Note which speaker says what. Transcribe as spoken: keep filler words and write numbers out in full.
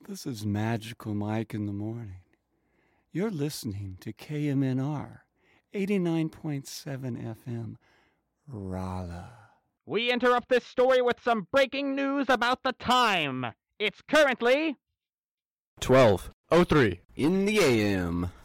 Speaker 1: This is Magical Mike in the morning. You're listening to K M N R eighty-nine point seven F M, Raleigh.
Speaker 2: We interrupt this story with some breaking news about the time. It's currently
Speaker 3: twelve oh three
Speaker 1: in the A M.